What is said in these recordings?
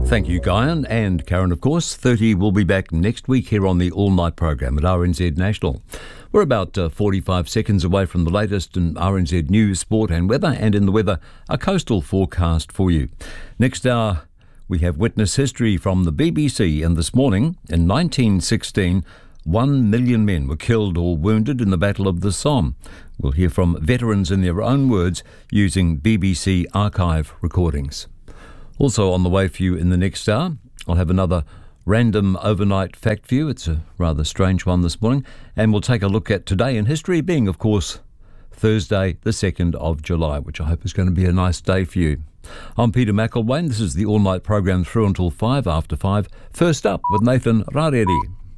Thank you, Guyan and Karen, of course. 30 will be back next week here on the all-night program at RNZ National. We're about 45 seconds away from the latest in RNZ news, sport and weather, and in the weather, a coastal forecast for you. Next hour, we have witness history from the BBC, and this morning, in 1916, 1 million men were killed or wounded in the Battle of the Somme. We'll hear from veterans in their own words using BBC archive recordings. Also on the way for you in the next hour, I'll have another random overnight fact for you. It's a rather strange one this morning. And we'll take a look at today in history, being, of course, Thursday, the 2nd of July, which I hope is going to be a nice day for you. I'm Peter McElwain. This is the all-night program through until 5 after 5. First up with Nathan Rareri.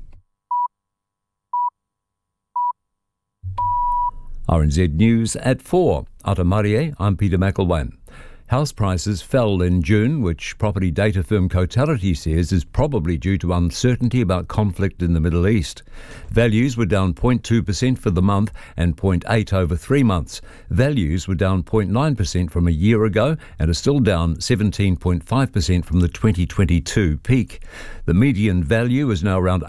RNZ News at 4. Ata Marie, I'm Peter McElwain. House prices fell in June, which property data firm Cotality says is probably due to uncertainty about conflict in the Middle East. Values were down 0.2% for the month and 0.8% over 3 months. Values were down 0.9% from a year ago and are still down 17.5% from the 2022 peak. The median value is now around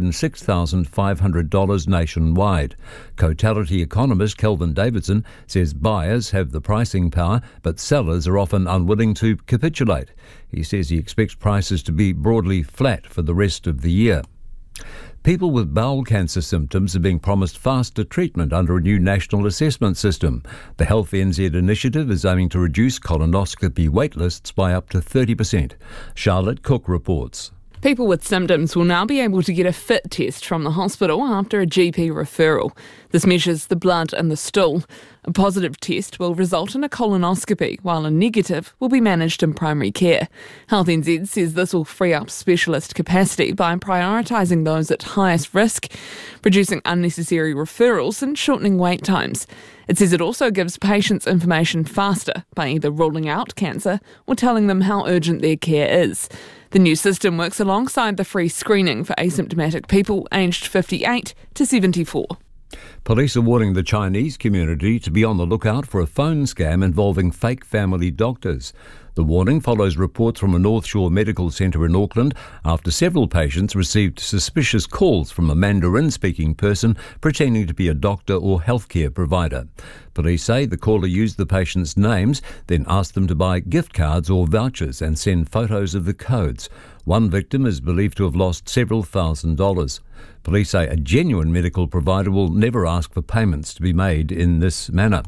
$806,500 nationwide. Cotality economist Kelvin Davidson says buyers have the pricing power, but sellers are often unwilling to capitulate. He says he expects prices to be broadly flat for the rest of the year. People with bowel cancer symptoms are being promised faster treatment under a new national assessment system. The Health NZ initiative is aiming to reduce colonoscopy waitlists by up to 30%. Charlotte Cook reports. People with symptoms will now be able to get a fit test from the hospital after a GP referral. This measures the blood in the stool. A positive test will result in a colonoscopy, while a negative will be managed in primary care. Health NZ says this will free up specialist capacity by prioritising those at highest risk, reducing unnecessary referrals and shortening wait times. It says it also gives patients information faster by either ruling out cancer or telling them how urgent their care is. The new system works alongside the free screening for asymptomatic people aged 58 to 74. Police are warning the Chinese community to be on the lookout for a phone scam involving fake family doctors. The warning follows reports from a North Shore Medical Centre in Auckland after several patients received suspicious calls from a Mandarin-speaking person pretending to be a doctor or healthcare provider. Police say the caller used the patients' names, then asked them to buy gift cards or vouchers and send photos of the codes. One victim is believed to have lost several $1,000s. Police say a genuine medical provider will never ask for payments to be made in this manner.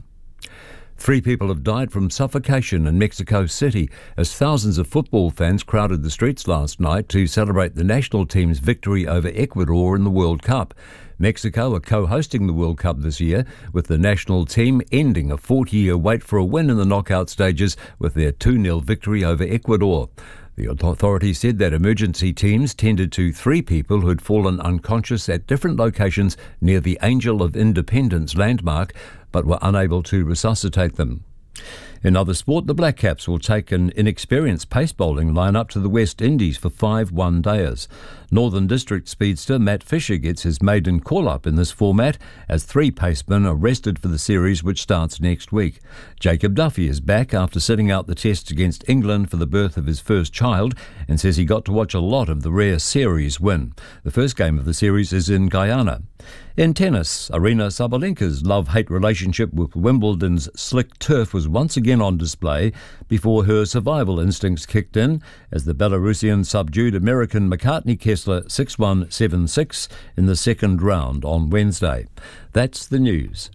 3 people have died from suffocation in Mexico City as thousands of football fans crowded the streets last night to celebrate the national team's victory over Ecuador in the World Cup. Mexico are co-hosting the World Cup this year, with the national team ending a 40-year wait for a win in the knockout stages with their 2-0 victory over Ecuador. The authorities said that emergency teams tended to 3 people who had fallen unconscious at different locations near the Angel of Independence landmark, but were unable to resuscitate them. In other sport, the Black Caps will take an inexperienced pace bowling lineup to the West Indies for 5 one-dayers. Northern District speedster Matt Fisher gets his maiden call-up in this format as 3 pacemen are rested for the series, which starts next week. Jacob Duffy is back after sitting out the tests against England for the birth of his first child and says he got to watch a lot of the rare series win. The first game of the series is in Guyana. In tennis, Aryna Sabalenka's love-hate relationship with Wimbledon's slick turf was once again on display before her survival instincts kicked in as the Belarusian subdued American McCartney Kessler 6-1, 7-6 in the second round on Wednesday. That's the news.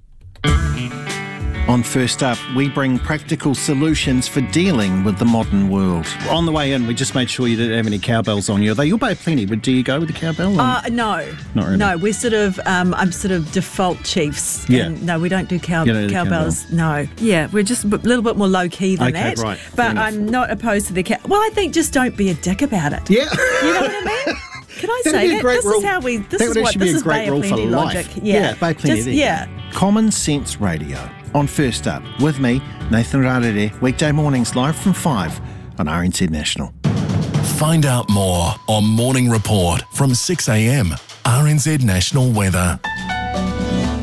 On First Up, we bring practical solutions for dealing with the modern world. On the way in, we just made sure you didn't have any cowbells on you. You'll buy plenty, but do you go with the cowbell? No. Not really. No, we're sort of, I'm sort of default Chiefs. Yeah. And no, we don't do don't do cowbells. No. Yeah, we're just a little bit more low-key than that. Right. But I'm not opposed to the Well, I think just don't be a dick about it. Yeah. You know what I mean? Can I say that? This is how we... This is what... This is Bay of Plenty logic. Yeah, Bay of Plenty. Yeah. Common Sense Radio. On First Up, with me, Nathan Rarere, weekday mornings live from 5 on RNZ National. Find out more on Morning Report from 6 a.m. RNZ National Weather.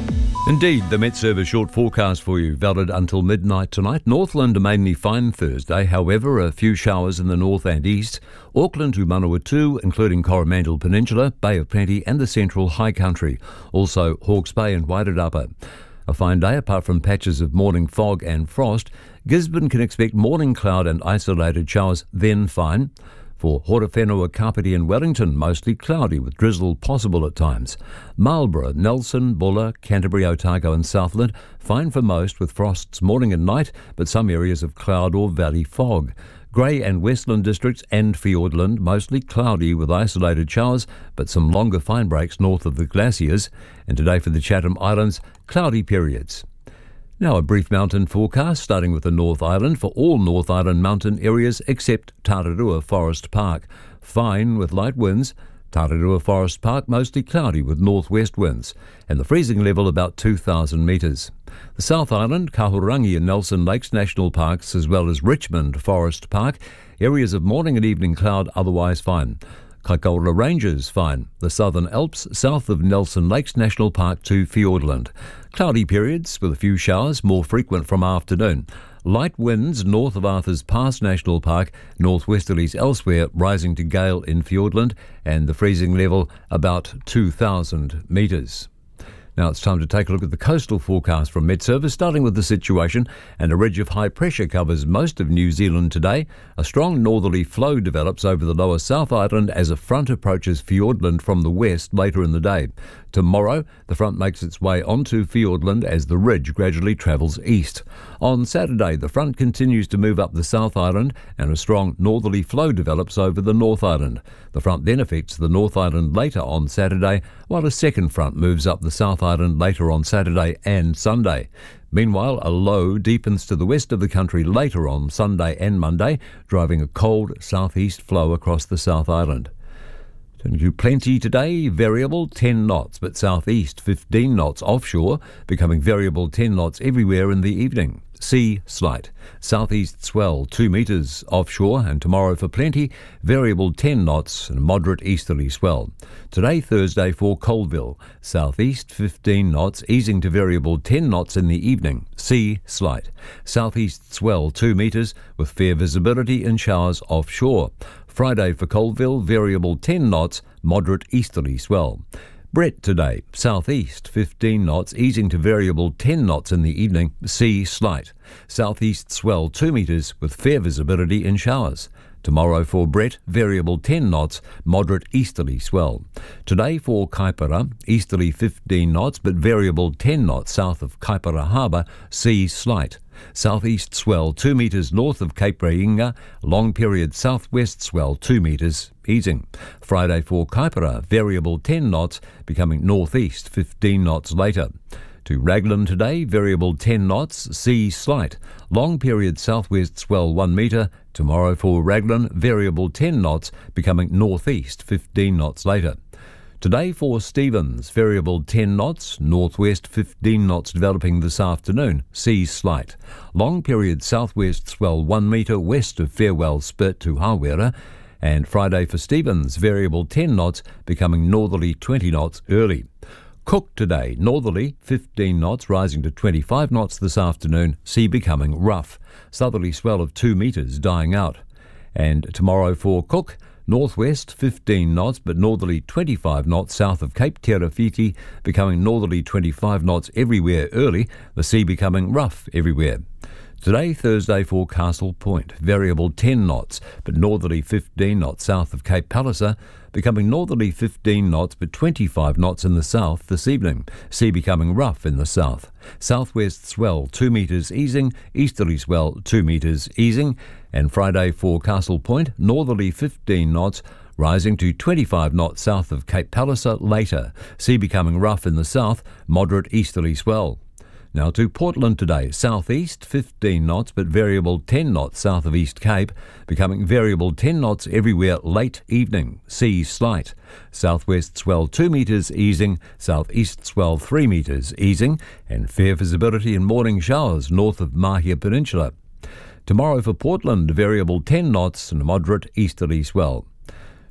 Indeed, the Met Service short forecast for you, valid until midnight tonight. Northland mainly fine Thursday, however, a few showers in the north and east. Auckland to Manawatu, including Coromandel Peninsula, Bay of Plenty and the central high country. Also Hawke's Bay and Wairarapa. A fine day apart from patches of morning fog and frost. Gisborne can expect morning cloud and isolated showers, then fine. For Horowhenua, Kapiti and Wellington, mostly cloudy with drizzle possible at times. Marlborough, Nelson, Buller, Canterbury, Otago and Southland, fine for most with frosts morning and night, but some areas of cloud or valley fog. Grey and Westland districts and Fiordland, mostly cloudy with isolated showers, but some longer fine breaks north of the glaciers. And today for the Chatham Islands, cloudy periods. Now a brief mountain forecast, starting with the North Island for all North Island mountain areas except Tararua Forest Park. Fine with light winds. Tararua Forest Park mostly cloudy with northwest winds, and the freezing level about 2,000 metres. The South Island, Kahurangi and Nelson Lakes National Parks, as well as Richmond Forest Park, areas of morning and evening cloud, otherwise fine. Kaikoura Ranges fine. The Southern Alps south of Nelson Lakes National Park to Fiordland. Cloudy periods with a few showers, more frequent from afternoon. Light winds north of Arthur's Pass National Park, northwesterlies elsewhere, rising to gale in Fiordland, and the freezing level about 2,000 metres. Now it's time to take a look at the coastal forecast from Met Service, starting with the situation. And a ridge of high pressure covers most of New Zealand today. A strong northerly flow develops over the lower South Island as a front approaches Fiordland from the west later in the day. Tomorrow, the front makes its way onto Fiordland as the ridge gradually travels east. On Saturday, the front continues to move up the South Island and a strong northerly flow develops over the North Island. The front then affects the North Island later on Saturday, while a second front moves up the South Island later on Saturday and Sunday. Meanwhile, a low deepens to the west of the country later on Sunday and Monday, driving a cold southeast flow across the South Island. Turning to Plenty today, variable 10 knots, but southeast 15 knots offshore, becoming variable 10 knots everywhere in the evening. Sea slight. Southeast swell 2 metres offshore, and tomorrow for Plenty, variable 10 knots and moderate easterly swell. Today, Thursday, for Colville, southeast 15 knots, easing to variable 10 knots in the evening. Sea slight. Southeast swell 2 metres with fair visibility and showers offshore. Friday for Colville, variable 10 knots, moderate easterly swell. Brett today, southeast 15 knots, easing to variable 10 knots in the evening, sea slight. Southeast swell 2 metres with fair visibility and showers. Tomorrow for Brett, variable 10 knots, moderate easterly swell. Today for Kaipara, easterly 15 knots but variable 10 knots south of Kaipara Harbour, sea slight. Southeast swell 2 metres north of Cape Reinga, long period southwest swell 2 metres, easing. Friday for Kaipara, variable 10 knots, becoming northeast 15 knots later. To Raglan today, variable 10 knots, sea slight. Long period southwest swell 1 metre. Tomorrow for Raglan, variable 10 knots, becoming northeast 15 knots later. Today for Stevens, variable 10 knots, northwest 15 knots developing this afternoon, sea slight. Long period southwest swell 1 metre west of Farewell Spit to Hawera. And Friday for Stevens, variable 10 knots, becoming northerly 20 knots early. Cook today, northerly 15 knots, rising to 25 knots this afternoon, sea becoming rough. Southerly swell of 2 metres dying out. And tomorrow for Cook, northwest 15 knots but northerly 25 knots south of Cape Te Rewhiti, becoming northerly 25 knots everywhere early, the sea becoming rough everywhere. Today, Thursday for Castle Point, variable 10 knots but northerly 15 knots south of Cape Palliser, becoming northerly 15 knots but 25 knots in the south this evening, sea becoming rough in the south. Southwest swell 2 metres easing, easterly swell 2 metres easing, and Friday for Castle Point, northerly 15 knots, rising to 25 knots south of Cape Palliser later, sea becoming rough in the south, moderate easterly swell. Now to Portland today, southeast 15 knots but variable 10 knots south of East Cape, becoming variable 10 knots everywhere late evening, sea slight. Southwest swell 2 metres easing, southeast swell 3 metres easing, and fair visibility and morning showers north of Mahia Peninsula. Tomorrow for Portland, variable 10 knots and moderate easterly swell.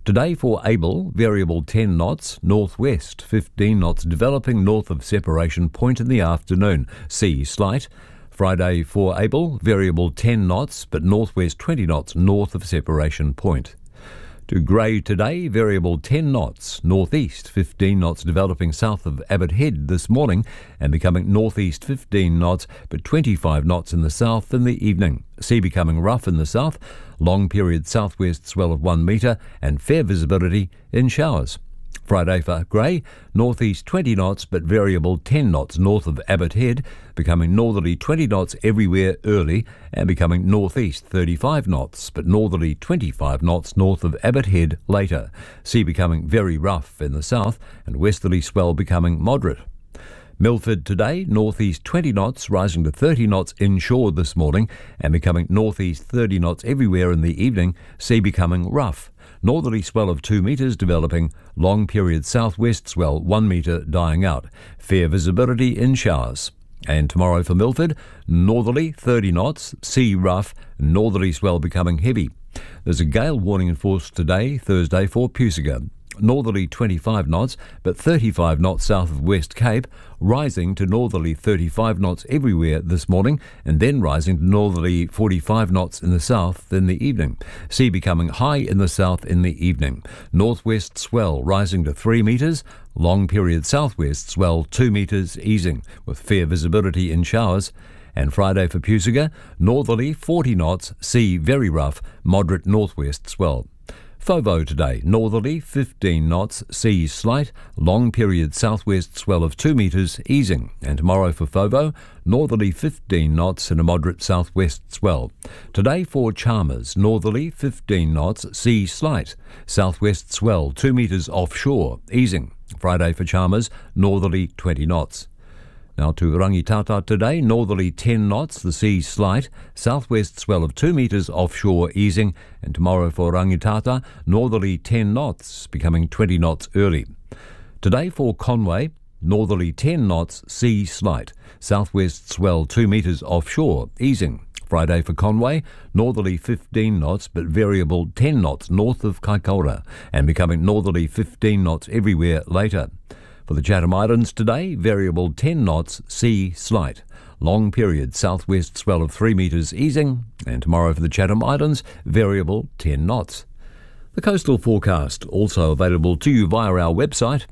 Today for Abel, variable 10 knots, northwest 15 knots, developing north of separation point in the afternoon, sea slight. Friday for Abel, variable 10 knots, but northwest 20 knots north of separation point. To Grey today, variable 10 knots, northeast 15 knots, developing south of Abbott Head this morning and becoming northeast 15 knots, but 25 knots in the south in the evening. Sea becoming rough in the south, long period southwest swell of 1 metre and fair visibility in showers. Friday for Grey, northeast 20 knots but variable 10 knots north of Abbott Head, becoming northerly 20 knots everywhere early and becoming northeast 35 knots but northerly 25 knots north of Abbott Head later. Sea becoming very rough in the south and westerly swell becoming moderate. Milford today, northeast 20 knots, rising to 30 knots inshore this morning and becoming northeast 30 knots everywhere in the evening, sea becoming rough. Northerly swell of 2 metres developing, long period southwest swell 1 metre dying out. Fair visibility in showers. And tomorrow for Milford, northerly 30 knots, sea rough, northerly swell becoming heavy. There's a gale warning enforced today, Thursday, for Pusiga. Northerly 25 knots, but 35 knots south of West Cape, rising to northerly 35 knots everywhere this morning, and then rising to northerly 45 knots in the south in the evening. Sea becoming high in the south in the evening. Northwest swell rising to 3 metres, long period southwest swell 2 metres easing, with fair visibility in showers. And Friday for Pusiga, northerly 40 knots, sea very rough, moderate northwest swell. Fovo today, northerly 15 knots, sea slight, long period southwest swell of 2 metres easing. And tomorrow for Fovo, northerly 15 knots and a moderate southwest swell. Today for Chalmers, northerly 15 knots, sea slight, southwest swell 2 metres offshore, easing. Friday for Chalmers, northerly 20 knots. Now to Rangitata today, northerly 10 knots, the sea slight, southwest swell of 2 metres offshore easing, and tomorrow for Rangitata, northerly 10 knots, becoming 20 knots early. Today for Conway, northerly 10 knots, sea slight, southwest swell 2 metres offshore easing. Friday for Conway, northerly 15 knots but variable 10 knots north of Kaikoura, and becoming northerly 15 knots everywhere later. For the Chatham Islands today, variable 10 knots, sea slight. Long period southwest swell of 3 metres easing, and tomorrow for the Chatham Islands, variable 10 knots. The coastal forecast also available to you via our website,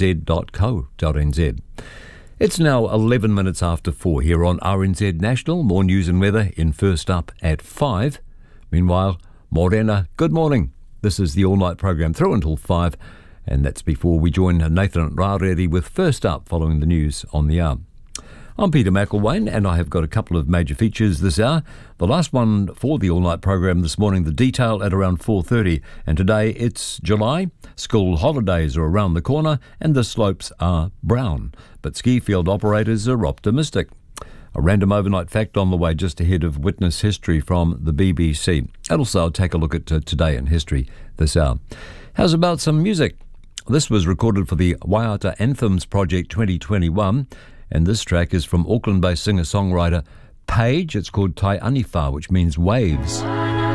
rnz.co.nz. It's now 11 minutes after 4 here on RNZ National. More news and weather in First Up at 5. Meanwhile, Morena, good morning. This is the all-night program through until 5. And that's before we join Nathan Rareri with First Up following the news on the hour. I'm Peter McElwain and I have got a couple of major features this hour. The last one for the all-night program this morning, the detail at around 4:30. And today it's July, school holidays are around the corner and the slopes are brown. But ski field operators are optimistic. A random overnight fact on the way just ahead of Witness History from the BBC. And also I'll take a look at Today in History this hour. How's about some music? This was recorded for the Waiata Anthems Project 2021, and this track is from Auckland-based singer-songwriter Paige. It's called Tai Aniwha, which means waves.